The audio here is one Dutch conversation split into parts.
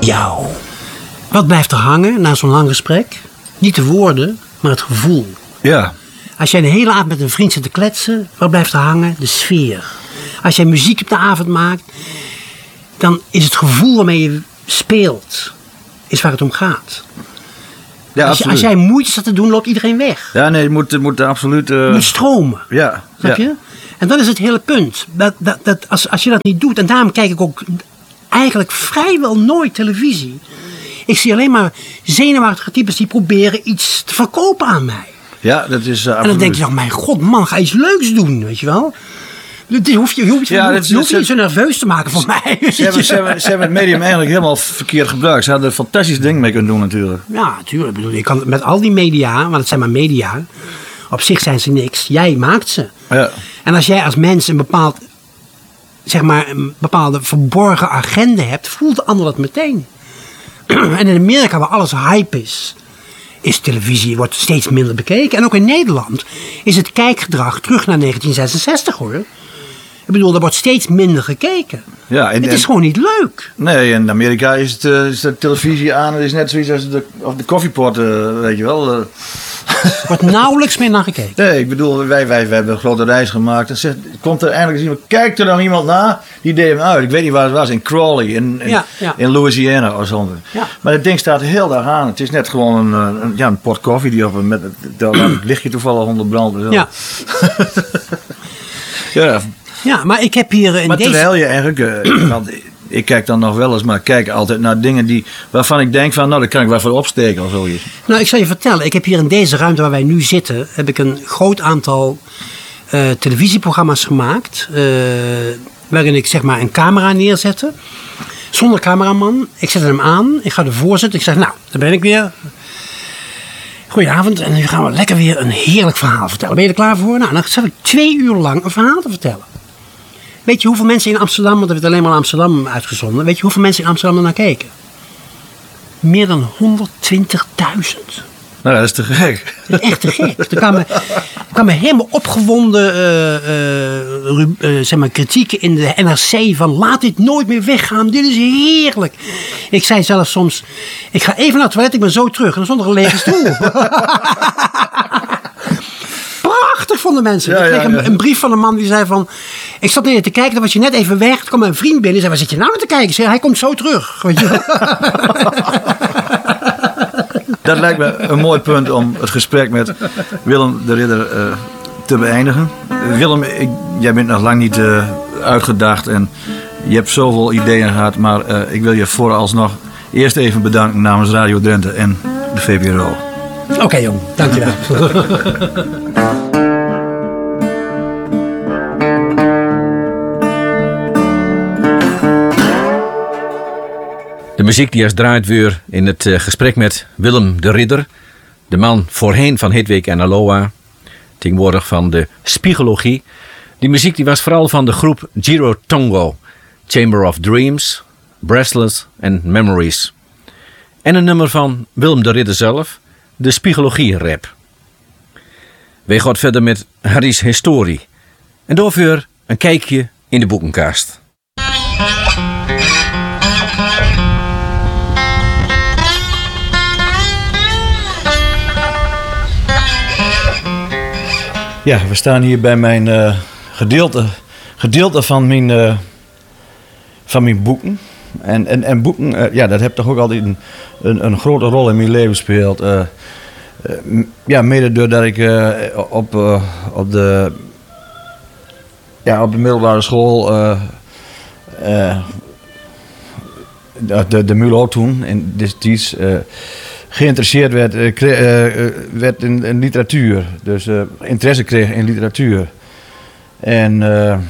jou. Wat blijft er hangen na zo'n lang gesprek? Niet de woorden, maar het gevoel. Ja. Als jij de hele avond met een vriend zit te kletsen, wat blijft er hangen? De sfeer. Als jij muziek op de avond maakt, dan is het gevoel waarmee je speelt, is waar het om gaat. Ja, als jij moeite staat te doen, loopt iedereen weg. Ja, nee, het moet absoluut... Het moet stromen. Ja. Snap je? En dat is het hele punt. Als je dat niet doet, en daarom kijk ik ook eigenlijk vrijwel nooit televisie. Ik zie alleen maar zenuwachtige types die proberen iets te verkopen aan mij. Ja, dat is absoluut. En dan denk je, mijn god man, ga iets leuks doen, weet je wel. Je hoeft je niet zo nerveus te maken voor mij. Ze hebben het medium eigenlijk helemaal verkeerd gebruikt. Ze hadden er fantastisch dingen mee kunnen doen natuurlijk. Ja, natuurlijk. Je kan met al die media, want het zijn maar media. Op zich zijn ze niks. Jij maakt ze. Ja. En als jij als mens een bepaalde verborgen agenda hebt, voelt de ander dat meteen. En in Amerika, waar alles hype is televisie, wordt steeds minder bekeken. En ook in Nederland is het kijkgedrag terug naar 1966 hoor. Ik bedoel, er wordt steeds minder gekeken. Ja, het is gewoon niet leuk. Nee, in Amerika is de televisie aan. Het is net zoiets als de koffiepot, weet je wel. Er wordt nauwelijks meer naar gekeken. Nee, ik bedoel, wij hebben een grote reis gemaakt. Dan komt er eindelijk eens iemand, kijkt er nog iemand naar? Die deed hem uit. Ik weet niet waar het was, in Crawley, in Louisiana of zo. Ja. Maar het ding staat heel dag aan. Het is net gewoon een pot koffie die met het lichtje toevallig onder brandt. Ja. Ja. Ja, maar ik heb hier maar terwijl je eigenlijk, want ik kijk dan nog wel eens, maar ik kijk altijd naar dingen waarvan ik denk van, nou, daar kan ik wel voor opsteken of zoiets. Nou, ik zal je vertellen, ik heb hier in deze ruimte waar wij nu zitten, heb ik een groot aantal televisieprogramma's gemaakt, waarin ik zeg maar een camera neerzette, zonder cameraman. Ik zet hem aan, ik ga ervoor zitten, ik zeg, nou, daar ben ik weer. Goedenavond, en nu gaan we lekker weer een heerlijk verhaal vertellen. Ben je er klaar voor? Nou, dan zat ik 2 uur lang een verhaal te vertellen. Weet je hoeveel mensen in Amsterdam, want we hebben alleen maar Amsterdam uitgezonden. Weet je hoeveel mensen in Amsterdam er naar keken? Meer dan 120.000. Nou, dat is te gek. Dat is echt te gek. Er kwamen helemaal opgewonden kritieken in de NRC van laat dit nooit meer weggaan. Dit is heerlijk. Ik zei zelfs soms, ik ga even naar het toilet, ik ben zo terug. En dan stond er een lege stoel. Prachtig vonden mensen. Ik kreeg een brief van een man die zei van, ik zat neer te kijken, dan was je net even weg. Toen kwam mijn vriend binnen en zei, waar zit je nou naar te kijken? Ik zei, hij komt zo terug. Weet je? Dat lijkt me een mooi punt om het gesprek met Willem de Ridder te beëindigen. Willem, jij bent nog lang niet uitgedacht en je hebt zoveel ideeën gehad. Maar ik wil je vooralsnog eerst even bedanken namens Radio Drenthe en de VPRO. Oké, jong, dankjewel. De muziek die als draait weer in het gesprek met Willem de Ridder. De man voorheen van Hitweek en Aloha. Tegenwoordig van de Spiegologie. Die muziek die was vooral van de groep Jiro Tongo. Chamber of Dreams, Breathless en Memories. En een nummer van Willem de Ridder zelf. De Spiegologie rap. Wij gaan verder met Harry's Historie. En daarvoor een kijkje in de boekenkast. Ja, we staan hier bij mijn gedeelte van mijn boeken. En boeken, dat heeft toch ook altijd een grote rol in mijn leven gespeeld. Mede doordat ik op de middelbare school, de MULO toen, in destijds, geïnteresseerd werd in literatuur. Dus interesse kreeg in literatuur. En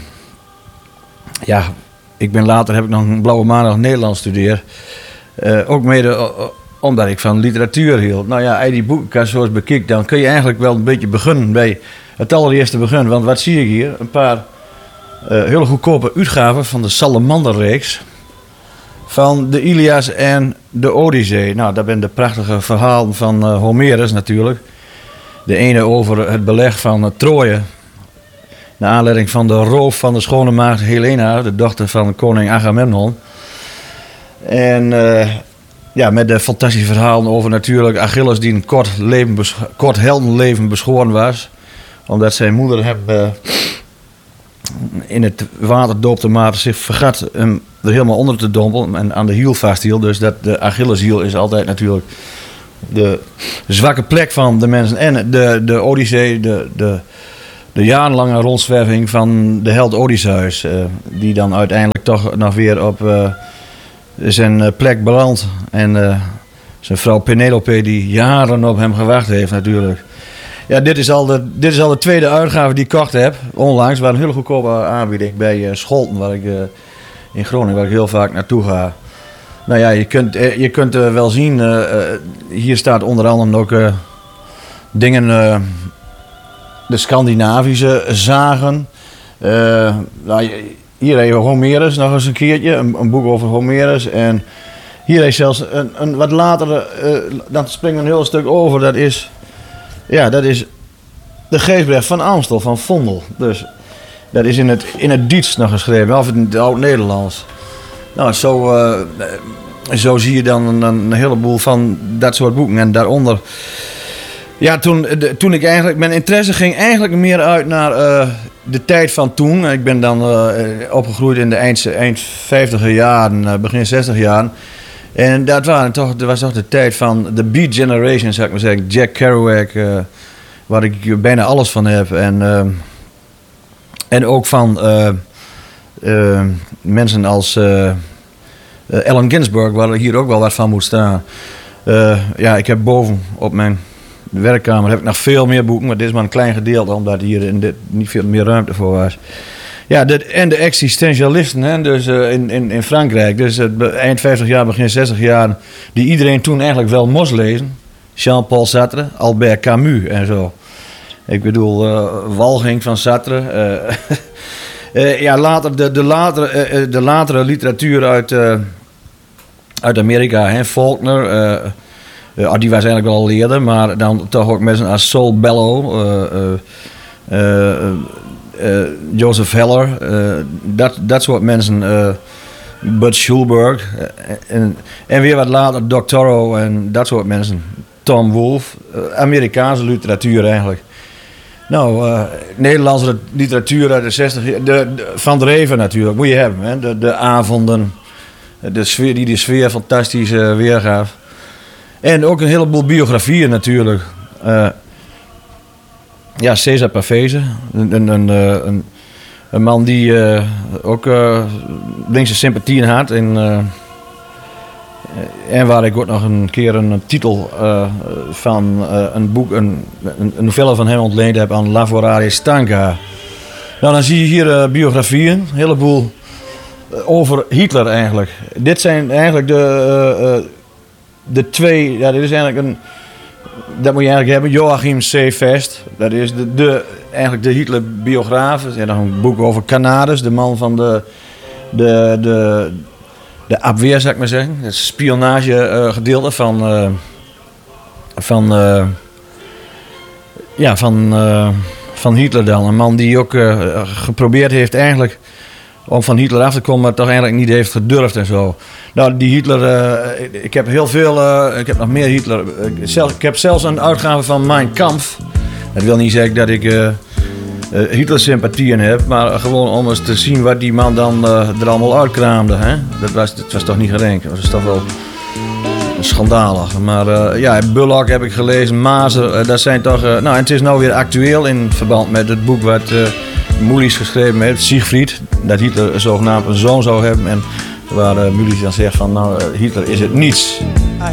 ik ben later heb ik nog een blauwe maandag Nederlands gestudeerd. Ook mede omdat ik van literatuur hield. Nou ja, als je die boekenkast zo eens bekijkt, dan kun je eigenlijk wel een beetje beginnen bij het allereerste begin. Want wat zie ik hier? Een paar hele goedkope uitgaven van de Salamanderreeks. Van de Ilias en de Odyssee. Nou, dat zijn de prachtige verhalen van Homerus natuurlijk. De ene over het beleg van Troje. Naar aanleiding van de roof van de schone maagd Helena, de dochter van koning Agamemnon. En met de fantastische verhalen over natuurlijk Achilles die een kort heldenleven beschoren was. Omdat zijn moeder hem in het water doopte, maar zich vergat hem er helemaal onder te dompelen en aan de hiel vasthield. Dus dat de Achilleshiel is altijd natuurlijk de zwakke plek van de mensen. En de Odyssee, de jarenlange rondzwerving van de held Odysseus. Die dan uiteindelijk toch nog weer op zijn plek belandt. En zijn vrouw Penelope die jaren op hem gewacht heeft natuurlijk. Ja, dit is al de tweede uitgave die ik gekocht heb. Onlangs was een hele goedkope aanbieding bij Scholten in Groningen, waar ik heel vaak naartoe ga. Nou ja, je kunt wel zien, hier staat onder andere ook dingen, de Scandinavische zagen. Hier heeft Homerus nog eens een keertje, een boek over Homerus. En hier heeft zelfs een wat later, dat springt een heel stuk over, dat is de Geestbrief van Amstel, van Vondel. Dus dat is in het Diets nog geschreven, of in het Oud-Nederlands. Nou, zo zie je dan een heleboel van dat soort boeken. En daaronder, ja, toen ik eigenlijk, mijn interesse ging eigenlijk meer uit naar de tijd van toen. Ik ben dan opgegroeid in de eind 50er jaren, begin 60 jaren. En dat was toch de tijd van de Beat Generation, zou ik maar zeggen. Jack Kerouac, waar ik bijna alles van heb. En ook van mensen als Allen Ginsberg, waar hier ook wel wat van moet staan. Ik heb boven op mijn werkkamer heb ik nog veel meer boeken, maar dit is maar een klein gedeelte, omdat hier niet veel meer ruimte voor was. Ja, en de existentialisten, hè, dus in Frankrijk, dus eind 50 jaar, begin 60 jaar, die iedereen toen eigenlijk wel moest lezen. Jean-Paul Sartre, Albert Camus en zo. Ik bedoel, Walging van Sartre. Later de latere literatuur uit Amerika, hè, Faulkner. Die was eigenlijk wel al eerder, maar dan toch ook mensen als Saul Bellow, Joseph Heller, dat soort mensen. Bud Schulberg en weer wat later Doctorow en dat soort mensen. Tom Wolfe, Amerikaanse literatuur eigenlijk. Nou, Nederlandse literatuur uit de 60 jaar, Van Dreven natuurlijk, moet je hebben. Hè? De avonden, de sfeer fantastisch weergaf. En ook een heleboel biografieën natuurlijk. Cesar Pavese, een man die ook linkse sympathieën had. En waar ik ook nog een keer een titel van een boek, een novelle van hem ontleend heb aan Lavorare Stanca. Nou, dan zie je hier biografieën, een heleboel over Hitler eigenlijk. Dit zijn eigenlijk de twee, ja, dit is eigenlijk dat moet je eigenlijk hebben, Joachim C. Vest. Dat is eigenlijk de Hitler-biograaf. Er is nog een boek over Canades, de man van de Abweer, zou ik maar zeggen. Het spionagegedeelte van Hitler dan. Een man die ook geprobeerd heeft eigenlijk om van Hitler af te komen, maar toch eigenlijk niet heeft gedurfd en zo. Nou, die Hitler, ik heb heel veel, ik heb nog meer Hitler. Ik heb zelfs een uitgave van Mein Kampf. Dat wil niet zeggen dat ik Hitler-sympathieën heb, maar gewoon om eens te zien wat die man dan er allemaal uitkraamde. Hè? Dat was toch niet gerenkt. Dat was toch wel schandalig. Maar Bullock heb ik gelezen, Mazer, dat zijn toch... en het is nou weer actueel in verband met het boek wat Mulisch geschreven heeft, Siegfried. Dat Hitler zogenaamd een zoon zou hebben. En waar Mulisch dan zegt van, Hitler is het niets.